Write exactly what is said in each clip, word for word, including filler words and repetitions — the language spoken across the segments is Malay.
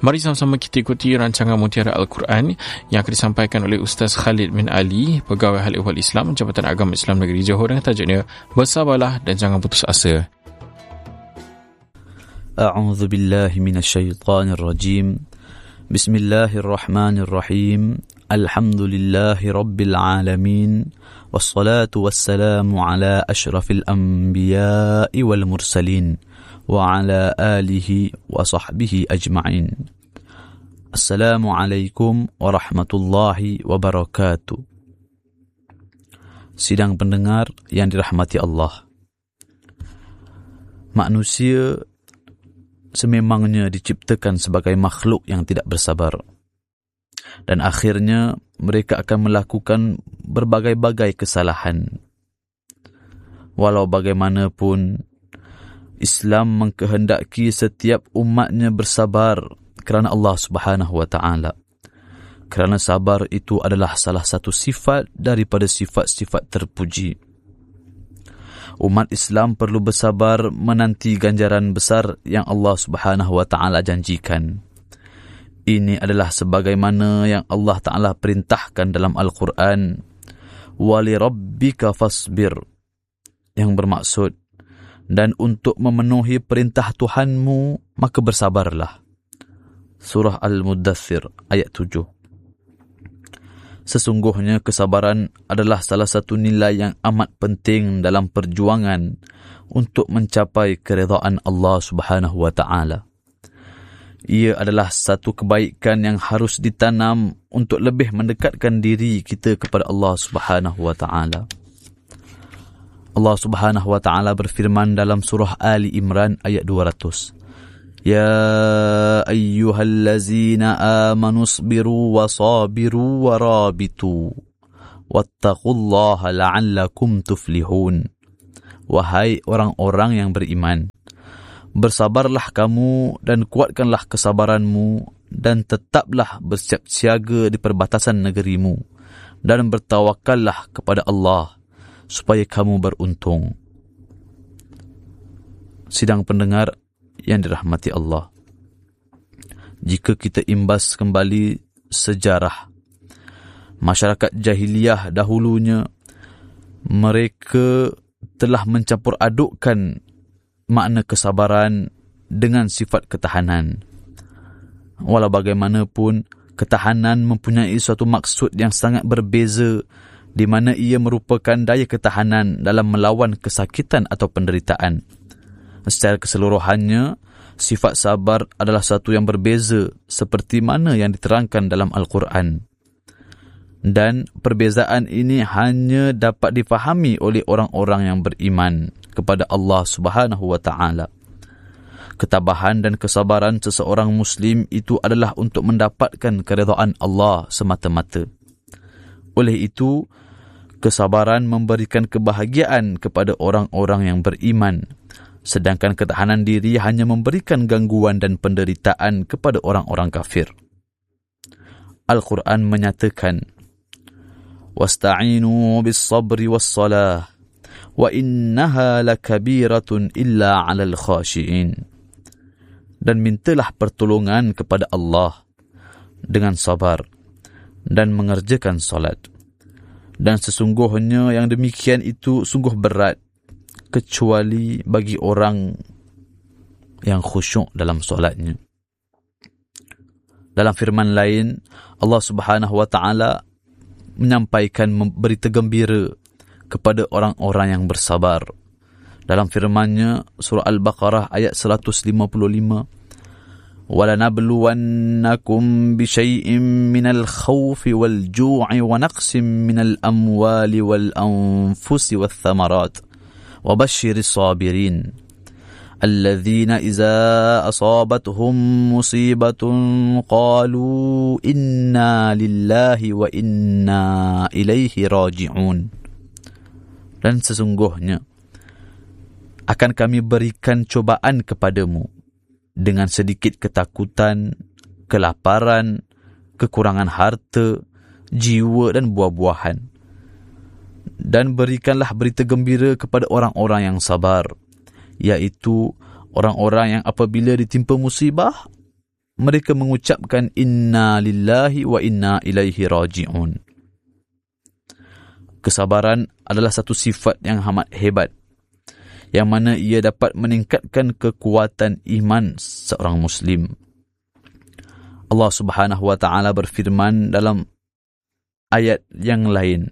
Mari sama-sama kita ikuti rancangan Mutiara Al-Quran yang akan disampaikan oleh Ustaz Khalid bin Ali, Pegawai Hal Ehwal Islam, Jabatan Agama Islam Negeri Johor, dengan tajuknya Bersabarlah dan Jangan Putus Asa. A'udzu billahi minasyaitonir rajim. Bismillahirrahmanirrahim. Alhamdulillahi rabbil alamin. Wassalatu wassalamu ala asyrafil anbiya'i wal mursalin wa ala alihi wa sahbihi ajma'in. Assalamualaikum warahmatullahi wabarakatuh. Sidang pendengar yang dirahmati Allah, manusia sememangnya diciptakan sebagai makhluk yang tidak bersabar, dan akhirnya mereka akan melakukan berbagai-bagai kesalahan. Walau bagaimanapun, Islam mengkehendaki setiap umatnya bersabar kerana Allah Subhanahu wa taala. Kerana sabar itu adalah salah satu sifat daripada sifat-sifat terpuji. Umat Islam perlu bersabar menanti ganjaran besar yang Allah Subhanahu wa taala janjikan. Ini adalah sebagaimana yang Allah Ta'ala perintahkan dalam Al-Quran, "Wali rabbika fasbir", yang bermaksud, dan untuk memenuhi perintah Tuhanmu, maka bersabarlah. Surah Al-Muddathir ayat tujuh. Sesungguhnya kesabaran adalah salah satu nilai yang amat penting dalam perjuangan untuk mencapai keredaan Allah Subhanahu wa taala. Ia adalah satu kebaikan yang harus ditanam untuk lebih mendekatkan diri kita kepada Allah Subhanahu wa taala. Allah Subhanahu wa taala berfirman dalam surah Ali Imran ayat dua ratus. Ya ayyuhallazina amanu sabiru wa sabiru wa rabitu wattaqullaha la'allakum tuflihun. Wahai orang-orang yang beriman, bersabarlah kamu dan kuatkanlah kesabaranmu, dan tetaplah bersiap siaga di perbatasan negerimu, dan bertawakallah kepada Allah supaya kamu beruntung. Sidang pendengar yang dirahmati Allah, jika kita imbas kembali sejarah masyarakat jahiliyah dahulunya, mereka telah mencampur adukkan makna kesabaran dengan sifat ketahanan. Walau bagaimanapun, ketahanan mempunyai suatu maksud yang sangat berbeza, di mana ia merupakan daya ketahanan dalam melawan kesakitan atau penderitaan. Secara keseluruhannya, sifat sabar adalah satu yang berbeza seperti mana yang diterangkan dalam Al-Quran. Dan perbezaan ini hanya dapat difahami oleh orang-orang yang beriman kepada Allah Subhanahu wa taala. Ketabahan dan kesabaran seseorang Muslim itu adalah untuk mendapatkan keredaan Allah semata-mata. Oleh itu, kesabaran memberikan kebahagiaan kepada orang-orang yang beriman, sedangkan ketahanan diri hanya memberikan gangguan dan penderitaan kepada orang-orang kafir. Al-Quran menyatakan, "Wasta'inu bis-sabri was-salah, wa innaha lakabiratun illa 'alal khashi'in." Dan mintalah pertolongan kepada Allah dengan sabar dan mengerjakan solat. Dan sesungguhnya yang demikian itu sungguh berat, kecuali bagi orang yang khusyuk dalam solatnya. Dalam firman lain, Allah Subhanahu wa taala menyampaikan berita gembira kepada orang-orang yang bersabar. Dalam firman-Nya surah Al-Baqarah ayat seratus lima puluh lima, وَلَنَبْلُوَنَّكُمْ بِشَيْءٍ مِّنَ الْخَوْفِ وَالْجُوعِ وَنَقْصٍ مِّنَ الْأَمْوَالِ وَالْأَنفُسِ وَالثَّمَرَاتِ وَبَشِّرِ الصَّابِرِينَ الَّذِينَ إِذَا أَصَابَتْهُمْ مُصِيبَةٌ قَالُوا إِنَّا لِلَّهِ وَإِنَّا إِلَيْهِ رَاجِعُونَ. Dan sesungguhnya akan kami berikan cobaan kepadamu dengan sedikit ketakutan, kelaparan, kekurangan harta, jiwa dan buah-buahan. Dan berikanlah berita gembira kepada orang-orang yang sabar, iaitu orang-orang yang apabila ditimpa musibah, mereka mengucapkan inna lillahi wa inna ilaihi raji'un. Kesabaran adalah satu sifat yang amat hebat, yang mana ia dapat meningkatkan kekuatan iman seorang Muslim. Allah Subhanahu wa Ta'ala berfirman dalam ayat yang lain,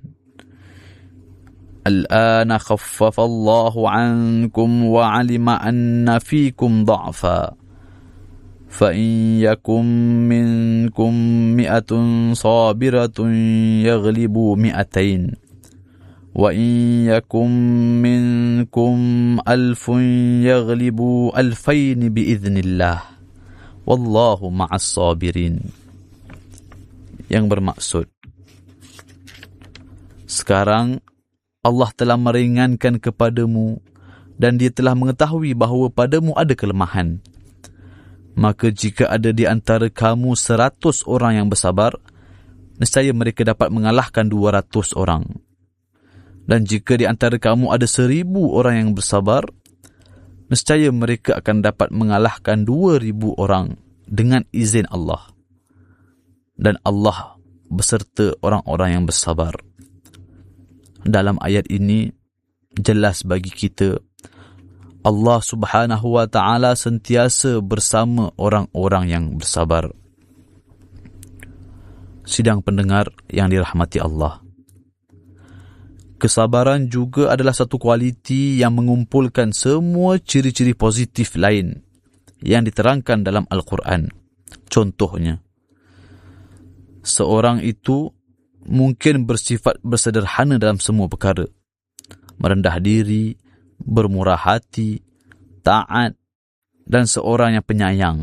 Al-ana khaffafa Allahu ankum wa alima anna fikum dha'fa fa in yakum minkum mi'atun sabiratun yaghlibu mi'atain wa in yakum minkum alfun yaghlibu alfain biiznillah wallahu ma'as sabirin. Yang bermaksud, sekarang Allah telah meringankan kepadamu dan Dia telah mengetahui bahawa padamu ada kelemahan. Maka jika ada di antara kamu seratus orang yang bersabar, nescaya mereka dapat mengalahkan dua ratus orang. Dan jika di antara kamu ada seribu orang yang bersabar, nescaya mereka akan dapat mengalahkan dua ribu orang dengan izin Allah. Dan Allah beserta orang-orang yang bersabar. Dalam ayat ini, jelas bagi kita, Allah Subhanahu wa Ta'ala sentiasa bersama orang-orang yang bersabar. Sidang pendengar yang dirahmati Allah, kesabaran juga adalah satu kualiti yang mengumpulkan semua ciri-ciri positif lain yang diterangkan dalam Al-Quran. Contohnya, seorang itu mungkin bersifat bersederhana dalam semua perkara, merendah diri, bermurah hati, taat, dan seorang yang penyayang.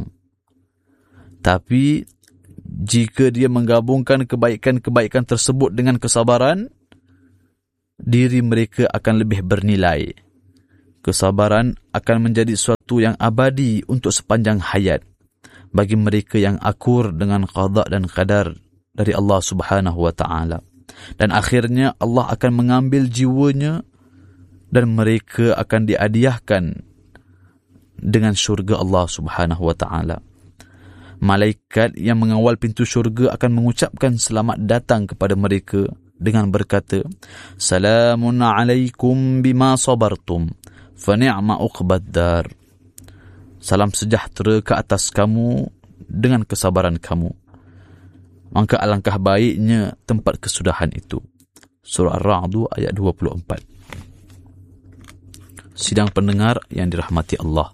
Tapi jika dia menggabungkan kebaikan-kebaikan tersebut dengan kesabaran, diri mereka akan lebih bernilai. Kesabaran akan menjadi sesuatu yang abadi untuk sepanjang hayat bagi mereka yang akur dengan qada dan qadar dari Allah Subhanahu wa Ta'ala. Dan akhirnya Allah akan mengambil jiwanya dan mereka akan dihadiahkan dengan syurga Allah Subhanahu wa Ta'ala. Malaikat yang mengawal pintu syurga akan mengucapkan selamat datang kepada mereka dengan berkata, Salamun alaikum bima sabartum, fa ni'ma uqbad dar. Salam sejahtera ke atas kamu dengan kesabaran kamu, maka alangkah baiknya tempat kesudahan itu. Surah Ar-Ra'd ayat dua puluh empat. Sidang pendengar yang dirahmati Allah,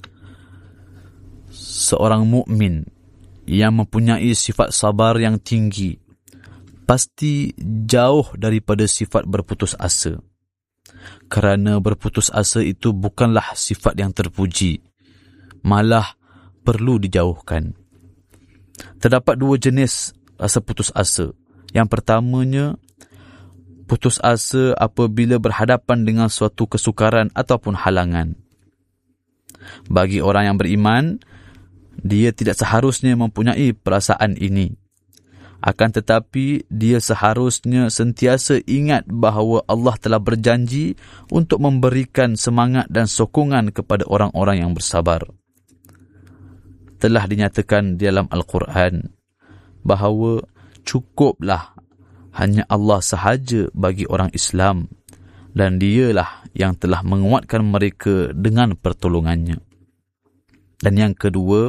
seorang mukmin yang mempunyai sifat sabar yang tinggi pasti jauh daripada sifat berputus asa. Kerana berputus asa itu bukanlah sifat yang terpuji, malah perlu dijauhkan. Terdapat dua jenis rasa putus asa. Yang pertamanya, putus asa apabila berhadapan dengan suatu kesukaran ataupun halangan. Bagi orang yang beriman, dia tidak seharusnya mempunyai perasaan ini. Akan tetapi, dia seharusnya sentiasa ingat bahawa Allah telah berjanji untuk memberikan semangat dan sokongan kepada orang-orang yang bersabar. Telah dinyatakan di dalam Al-Quran bahawa cukuplah hanya Allah sahaja bagi orang Islam, dan dialah yang telah menguatkan mereka dengan pertolongannya. Dan yang kedua,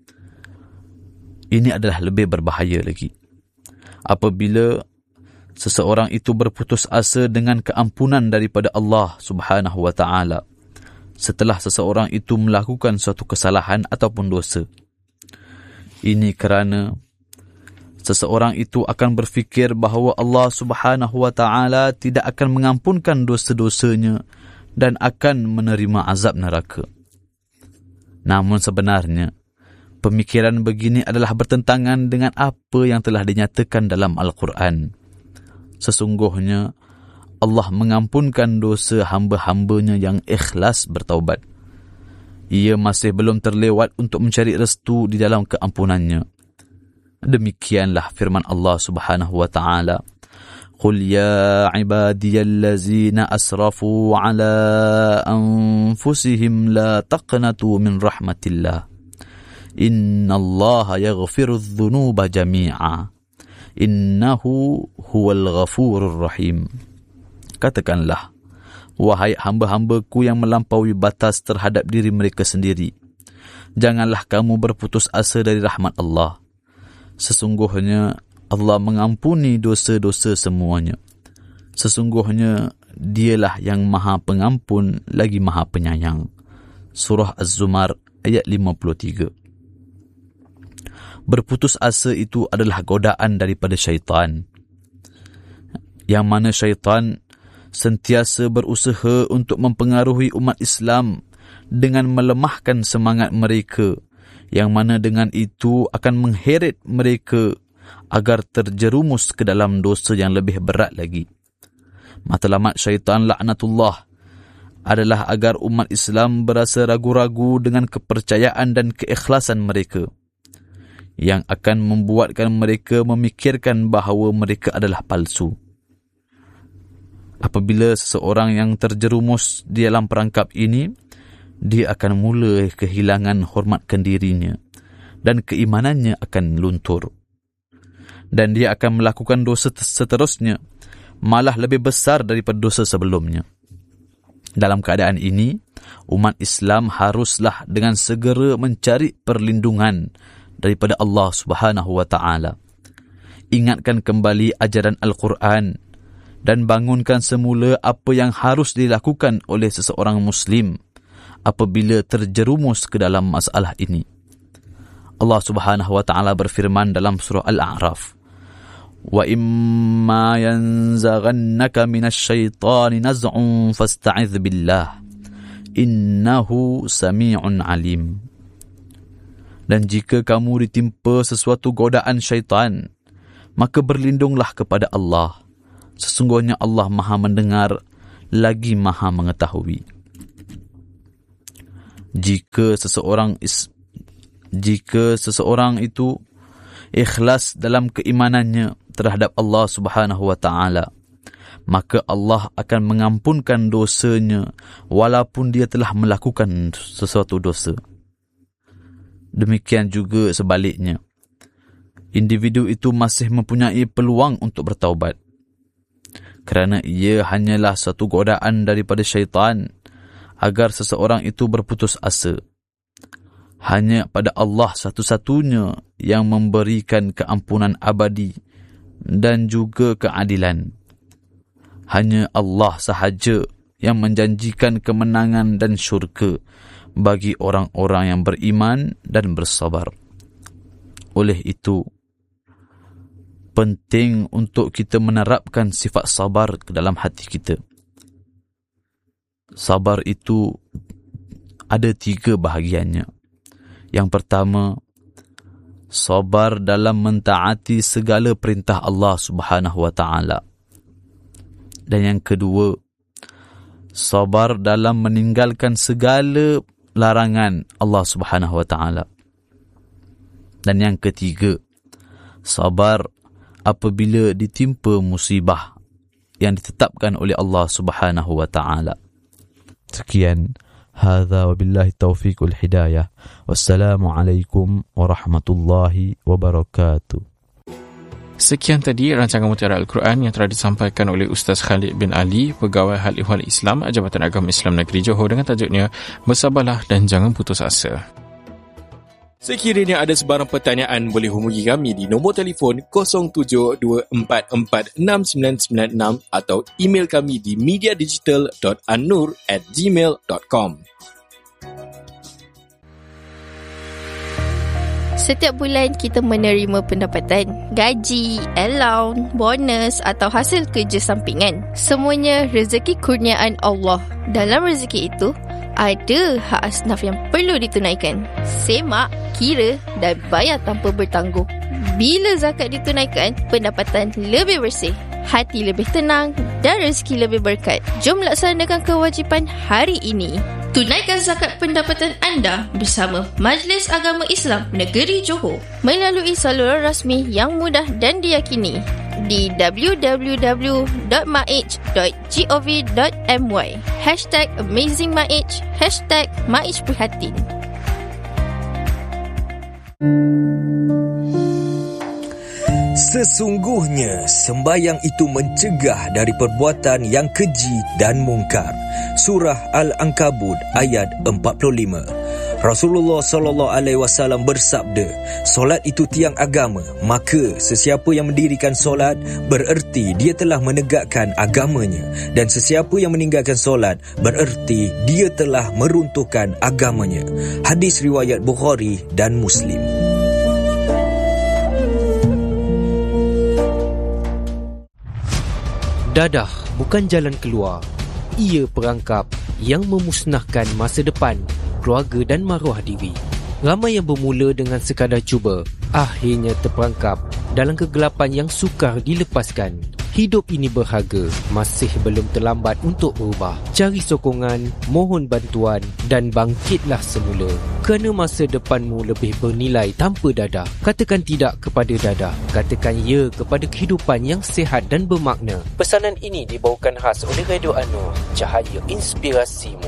ini adalah lebih berbahaya lagi. Apabila seseorang itu berputus asa dengan keampunan daripada Allah Subhanahu wa Ta'ala setelah seseorang itu melakukan suatu kesalahan ataupun dosa. Ini kerana seseorang itu akan berfikir bahawa Allah Subhanahu wa Ta'ala tidak akan mengampunkan dosa-dosanya dan akan menerima azab neraka. Namun sebenarnya, pemikiran begini adalah bertentangan dengan apa yang telah dinyatakan dalam Al-Quran. Sesungguhnya, Allah mengampunkan dosa hamba-hambanya yang ikhlas bertaubat. Ia masih belum terlewat untuk mencari restu di dalam keampunannya. Demikianlah firman Allah Subhanahu wa Ta'ala, Qul ya ibadiyallazina asrafu ala anfusihim la taqnatu min rahmatillah. Innallaha yaghfiru dhunuba jami'a. Innahu huwal ghafurur rahim. Katakanlah, wahai hamba-hambaku yang melampaui batas terhadap diri mereka sendiri, janganlah kamu berputus asa dari rahmat Allah. Sesungguhnya Allah mengampuni dosa-dosa semuanya. Sesungguhnya Dialah yang Maha Pengampun lagi Maha Penyayang. Surah Az-Zumar ayat lima puluh tiga. Berputus asa itu adalah godaan daripada syaitan, yang mana syaitan sentiasa berusaha untuk mempengaruhi umat Islam dengan melemahkan semangat mereka, yang mana dengan itu akan mengheret mereka agar terjerumus ke dalam dosa yang lebih berat lagi. Matlamat syaitan laknatullah adalah agar umat Islam berasa ragu-ragu dengan kepercayaan dan keikhlasan mereka, yang akan membuatkan mereka memikirkan bahawa mereka adalah palsu. Apabila seseorang yang terjerumus di dalam perangkap ini, dia akan mula kehilangan hormatkan dirinya dan keimanannya akan luntur. Dan dia akan melakukan dosa seterusnya, malah lebih besar daripada dosa sebelumnya. Dalam keadaan ini, umat Islam haruslah dengan segera mencari perlindungan daripada Allah Subhanahu wa taala. Ingatkan kembali ajaran Al-Quran dan bangunkan semula apa yang harus dilakukan oleh seseorang Muslim apabila terjerumus ke dalam masalah ini. Allah Subhanahu wa taala berfirman dalam surah Al-A'raf, "Wa imma yanzaghannaka minasy-syaitani naz'un fasta'iz billah. Innahu sami'un alim." Dan jika kamu ditimpa sesuatu godaan syaitan, maka berlindunglah kepada Allah. Sesungguhnya Allah Maha mendengar lagi Maha mengetahui. Jika seseorang is, jika seseorang itu ikhlas dalam keimanannya terhadap Allah Subhanahu wa taala, maka Allah akan mengampunkan dosanya walaupun dia telah melakukan sesuatu dosa. Demikian juga sebaliknya, individu itu masih mempunyai peluang untuk bertaubat, kerana ia hanyalah satu godaan daripada syaitan agar seseorang itu berputus asa. Hanya pada Allah satu-satunya yang memberikan keampunan abadi dan juga keadilan. Hanya Allah sahaja yang menjanjikan kemenangan dan syurga bagi orang-orang yang beriman dan bersabar. Oleh itu, penting untuk kita menerapkan sifat sabar ke dalam hati kita. Sabar itu ada tiga bahagiannya. Yang pertama, sabar dalam mentaati segala perintah Allah Subhanahu wa taala. Dan yang kedua, sabar dalam meninggalkan segala larangan Allah Subhanahu wa taala. Dan yang ketiga, sabar apabila ditimpa musibah yang ditetapkan oleh Allah Subhanahu wa taala. Sekian, hadza wabillahi taufiq wal hidayah. Wassalamualaikum warahmatullahi wabarakatuh. Sekian tadi rancangan Mutiara Al-Quran yang telah disampaikan oleh Ustaz Khalid bin Ali, Pegawai Hal Ehwal Islam, Jabatan Agama Islam Negeri Johor, dengan tajuknya Bersabarlah dan Jangan Putus Asa. Sekiranya ada sebarang pertanyaan, boleh hubungi kami di nombor telefon kosong tujuh dua empat empat enam sembilan sembilan enam atau email kami di mediadigital dot annur at gmail dot com. Setiap bulan kita menerima pendapatan, gaji, allowance, bonus atau hasil kerja sampingan. Semuanya rezeki kurniaan Allah. Dalam rezeki itu, ada hak asnaf yang perlu ditunaikan. Semak, kira dan bayar tanpa bertangguh. Bila zakat ditunaikan, pendapatan lebih bersih, hati lebih tenang dan rezeki lebih berkat. Jom laksanakan kewajipan hari ini. Tunaikan zakat pendapatan anda bersama Majlis Agama Islam Negeri Johor melalui saluran rasmi yang mudah dan diyakini di w w w dot maij dot gov dot my, hashtag amazingmaij, hashtag maij prihatin. Sesungguhnya sembahyang itu mencegah dari perbuatan yang keji dan mungkar. Surah Al-Ankabut ayat empat puluh lima. Rasulullah sallallahu alaihi wasallam bersabda, solat itu tiang agama, maka sesiapa yang mendirikan solat bererti dia telah menegakkan agamanya, dan sesiapa yang meninggalkan solat bererti dia telah meruntuhkan agamanya. Hadis riwayat Bukhari dan Muslim. Dadah bukan jalan keluar. Ia perangkap yang memusnahkan masa depan, keluarga dan maruah diri. Ramai yang bermula dengan sekadar cuba, akhirnya terperangkap dalam kegelapan yang sukar dilepaskan. Hidup ini berharga, masih belum terlambat untuk berubah. Cari sokongan, mohon bantuan dan bangkitlah semula. Kerana masa depanmu lebih bernilai tanpa dadah. Katakan tidak kepada dadah. Katakan ya kepada kehidupan yang sihat dan bermakna. Pesanan ini dibawakan khas oleh Radio An-Nur, cahaya inspirasimu.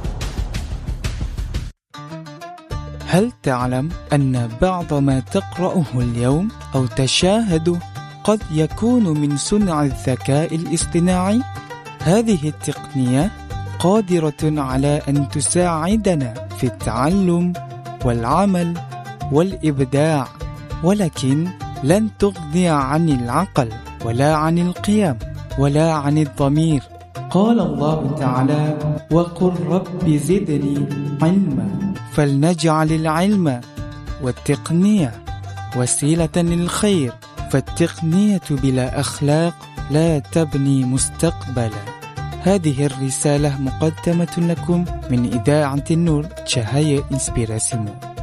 هل تعلم أن بعض ما تقرأه اليوم أو تشاهده قد يكون من صنع الذكاء الاصطناعي؟ هذه التقنية قادرة على أن تساعدنا في التعلم والعمل والإبداع، ولكن لن تغني عن العقل ولا عن القيم ولا عن الضمير. قال الله تعالى: وقل رب زدني علما. فلنجعل العلم والتقنية وسيلة للخير، فالتقنية بلا أخلاق لا تبني مستقبلا. هذه الرسالة مقدمة لكم من إذاعة النور، cahaya inspirasimu.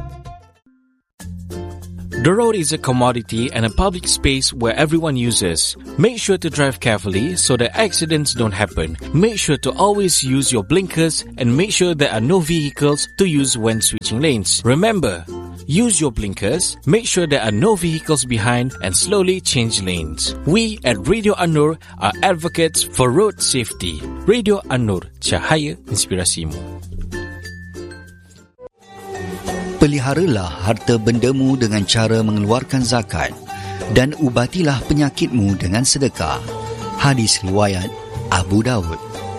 The road is a commodity and a public space where everyone uses. Make sure to drive carefully so that accidents don't happen. Make sure to always use your blinkers and make sure there are no vehicles to use when switching lanes. Remember, use your blinkers, make sure there are no vehicles behind, and slowly change lanes. We at Radio An-Nur are advocates for road safety. Radio An-Nur, cahaya inspirasimu. Peliharalah harta bendamu dengan cara mengeluarkan zakat dan ubatilah penyakitmu dengan sedekah. Hadis riwayat Abu Dawud.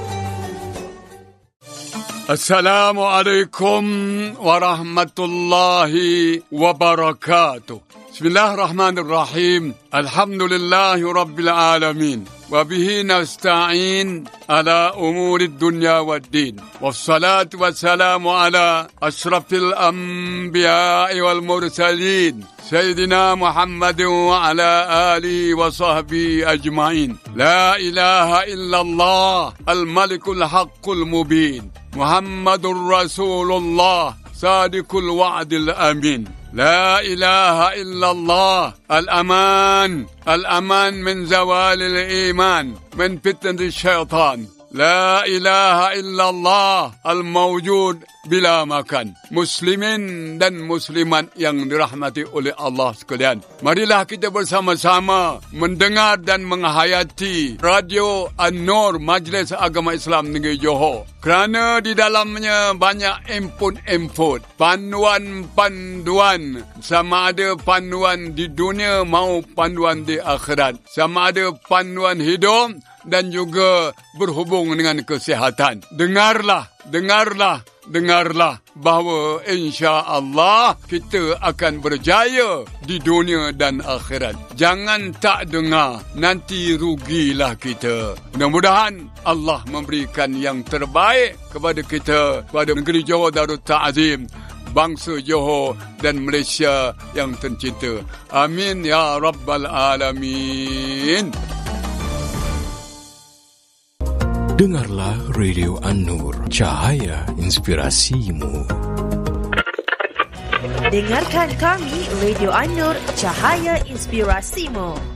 Assalamualaikum warahmatullahi wabarakatuh. Bismillahirrahmanirrahim. Alhamdulillahi rabbil alamin. وبه نستعين على أمور الدنيا والدين والصلاة والسلام على أشرف الأنبياء والمرسلين سيدنا محمد وعلى آله وصحبه أجمعين. لا إله إلا الله الملك الحق المبين محمد رسول الله صادق الوعد الأمين. لا إله إلا الله الأمان الأمان من زوال الإيمان من فتنة الشيطان. لا إله إلا الله الموجود bila makan. Muslimin dan muslimat yang dirahmati oleh Allah sekalian, marilah kita bersama-sama mendengar dan menghayati Radio An-Nur Majlis Agama Islam Negeri Johor, kerana di dalamnya banyak input-input, panduan-panduan, sama ada panduan di dunia maupun panduan di akhirat, sama ada panduan hidup dan juga berhubung dengan kesihatan. Dengarlah, dengarlah, dengarlah bahawa insya-Allah kita akan berjaya di dunia dan akhirat. Jangan tak dengar, nanti rugilah kita. Mudah-mudahan Allah memberikan yang terbaik kepada kita, kepada negeri Johor Darut Ta'zim, bangsa Johor dan Malaysia yang tercinta. Amin ya rabbal alamin. Dengarlah Radio An-Nur, cahaya inspirasimu. Dengarkan kami Radio An-Nur, cahaya inspirasimu.